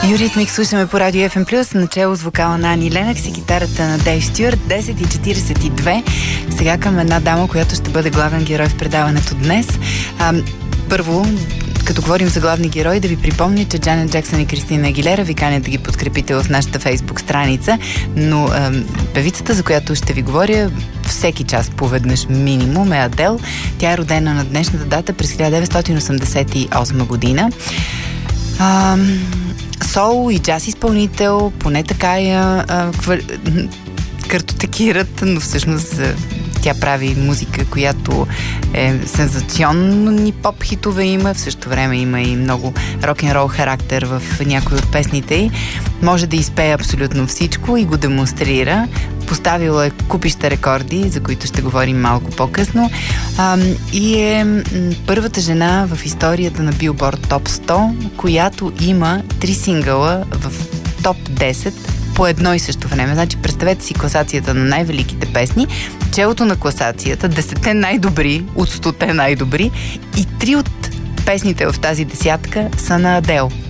Юритмик слушаме по Радио FM+, начало с вокала на Ани Ленъкс и гитарата на Дейв Стюарт. 10:42. Сега към една дама, която ще бъде главен герой в предаването днес. Първо, като говорим за главни герои, да ви припомня, че Джанет Джаксън и Кристина Агилера ви канят да ги подкрепите в нашата Фейсбук страница, но певицата, за която ще ви говоря всеки час поведнъж минимум, е Адел. Тя е родена на днешната дата през 1988 година. Сол и джаз изпълнител, поне така я картотекират, но всъщност тя прави музика, която е сензационни поп-хитове има, в същото време има и много рок-н-рол характер в някои от песните й. Може да изпее абсолютно всичко и го демонстрира. Поставила е купища рекорди, за които ще говорим малко по-късно. И е първата жена в историята на Billboard Top 100, която има 3 сингъла в топ 10 по едно и също време. Значи, представете си класацията на най-великите песни, челото на класацията, 10-те най-добри от 100-те най-добри и 3 от песните в тази десятка са на Адел.